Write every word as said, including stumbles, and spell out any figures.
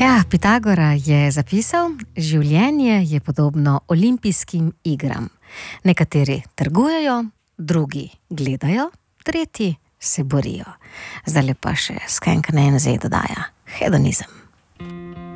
Ja, Pitagora je zapisal, življenje je podobno olimpijskim igram. Nekateri trgujejo, drugi gledajo, tretji se borijo. Zdaj pa še Skank Nancy dodaja hedonizem.